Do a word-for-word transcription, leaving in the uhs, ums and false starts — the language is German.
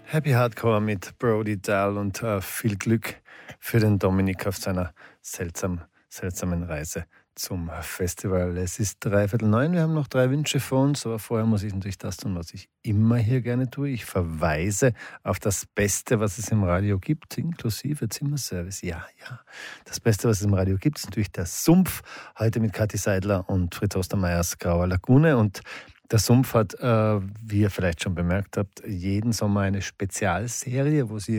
Happy Hardcore mit Brody Dahl und äh, viel Glück für den Dominik auf seiner seltsam, seltsamen Reise zum Festival. Es ist dreiviertel neun, wir haben noch drei Wünsche vor uns, aber vorher muss ich natürlich das tun, was ich immer hier gerne tue. Ich verweise auf das Beste, was es im Radio gibt, inklusive Zimmerservice. Ja, ja, das Beste, was es im Radio gibt, ist natürlich der Sumpf. Heute mit Kathi Seidler und Fritz Ostermeyers Grauer Lagune. Und der Sumpf hat, äh, wie ihr vielleicht schon bemerkt habt, jeden Sommer eine Spezialserie, wo sie